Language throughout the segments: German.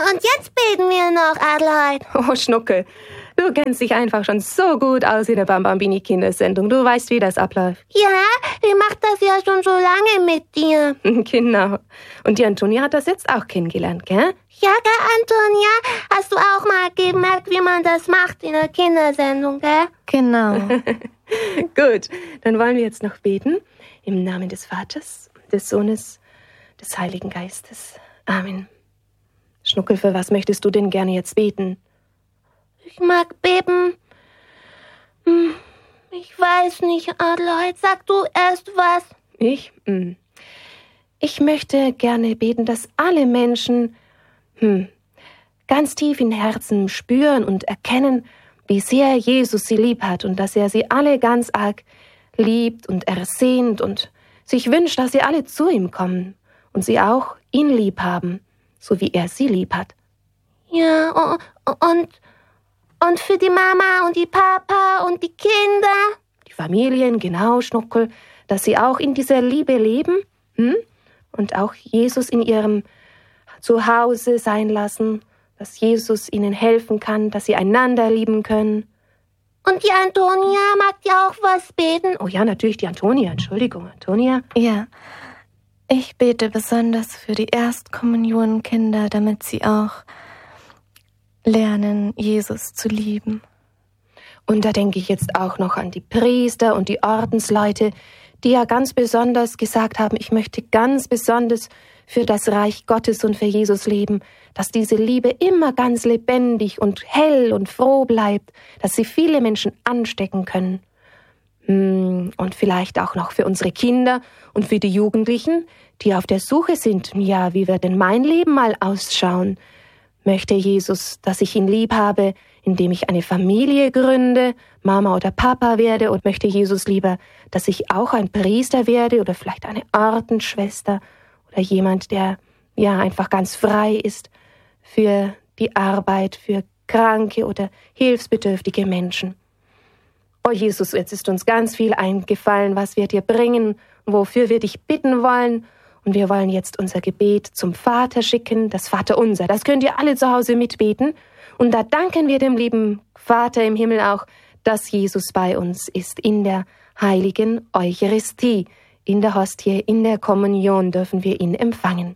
Und jetzt beten wir noch, Adelheid. Oh, Schnuckel, du kennst dich einfach schon so gut aus in der Bambambini-Kindersendung. Du weißt, wie das abläuft. Ja, ich mach das ja schon so lange mit dir. Genau. Und die Antonia hat das jetzt auch kennengelernt, gell? Ja, gell, Antonia? Hast du auch mal gemerkt, wie man das macht in der Kindersendung, gell? Genau. Gut, dann wollen wir jetzt noch beten. Im Namen des Vaters, des Sohnes, des Heiligen Geistes. Amen. Schnuckel, für was möchtest du denn gerne jetzt beten? Ich mag beten. Ich weiß nicht, Adelheid. Sag du erst was. Ich? Ich möchte gerne beten, dass alle Menschen ganz tief in Herzen spüren und erkennen, wie sehr Jesus sie lieb hat und dass er sie alle ganz arg liebt und ersehnt und sich wünscht, dass sie alle zu ihm kommen und sie auch ihn lieb haben, so wie er sie lieb hat. Ja, und für die Mama und die Papa und die Kinder? Die Familien, genau, Schnuckel, dass sie auch in dieser Liebe leben und auch Jesus in ihrem Zuhause sein lassen, dass Jesus ihnen helfen kann, dass sie einander lieben können. Und die Antonia mag ja auch was beten. Oh ja, natürlich die Antonia. Entschuldigung, Antonia. Ja, ich bete besonders für die Erstkommunionkinder, damit sie auch lernen, Jesus zu lieben. Und da denke ich jetzt auch noch an die Priester und die Ordensleute, die ja ganz besonders gesagt haben, ich möchte ganz besonders für das Reich Gottes und für Jesus leben, dass diese Liebe immer ganz lebendig und hell und froh bleibt, dass sie viele Menschen anstecken können. Und vielleicht auch noch für unsere Kinder und für die Jugendlichen, die auf der Suche sind, ja, wie wird denn mein Leben mal ausschauen? Möchte Jesus, dass ich ihn lieb habe, indem ich eine Familie gründe, Mama oder Papa werde, und möchte Jesus lieber, dass ich auch ein Priester werde oder vielleicht eine Ordensschwester oder jemand, der ja einfach ganz frei ist für die Arbeit, für kranke oder hilfsbedürftige Menschen. Oh Jesus, jetzt ist uns ganz viel eingefallen, was wir dir bringen, wofür wir dich bitten wollen. Und wir wollen jetzt unser Gebet zum Vater schicken, das Vaterunser. Das könnt ihr alle zu Hause mitbeten. Und da danken wir dem lieben Vater im Himmel auch, dass Jesus bei uns ist in der heiligen Eucharistie. In der Hostie, in der Kommunion dürfen wir ihn empfangen.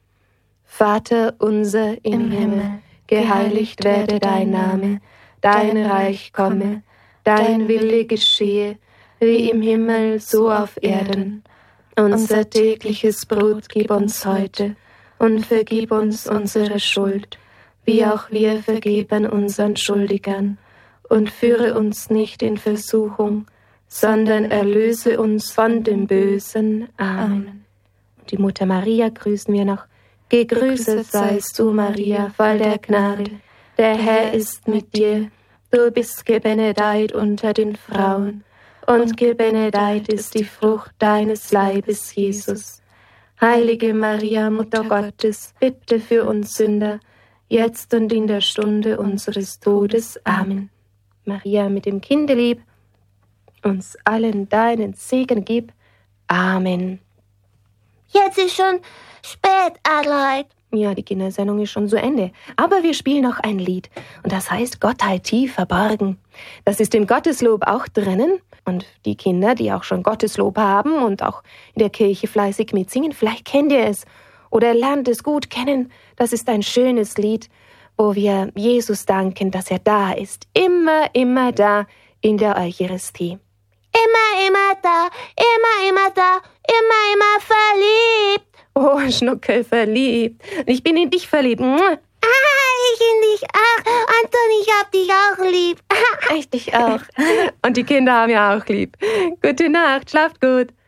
Vater unser im Himmel, geheiligt werde dein Name, dein Reich komme, dein Wille geschehe, wie im Himmel, so auf Erden. Unser tägliches Brot gib uns heute und vergib uns unsere Schuld, wie auch wir vergeben unseren Schuldigern. Und führe uns nicht in Versuchung, sondern erlöse uns von dem Bösen. Amen. Und die Mutter Maria grüßen wir noch. Gegrüßet seist du, Maria, voll der Gnade. Der Herr ist mit dir. Du bist gebenedeit unter den Frauen. Und gebenedeit ist die Frucht deines Leibes, Jesus. Heilige Maria, Mutter Gottes, bitte für uns Sünder, jetzt und in der Stunde unseres Todes. Amen. Maria mit dem Kindelieb, uns allen deinen Segen gib. Amen. Jetzt ist schon spät, Adelheid. Ja, die Kindersendung ist schon zu Ende. Aber wir spielen noch ein Lied. Und das heißt Gottheit tief verborgen. Das ist im Gotteslob auch drinnen. Und die Kinder, die auch schon Gotteslob haben und auch in der Kirche fleißig mitsingen, vielleicht kennt ihr es oder lernt es gut kennen. Das ist ein schönes Lied, wo wir Jesus danken, dass er da ist. Immer, immer da in der Eucharistie. Immer, immer da, immer da, immer verliebt. Oh, Schnuckel, verliebt. Ich bin in dich verliebt. Ich in dich auch. Anton, ich hab dich auch lieb. Ich dich auch. Und die Kinder haben ja auch lieb. Gute Nacht, schlaft gut.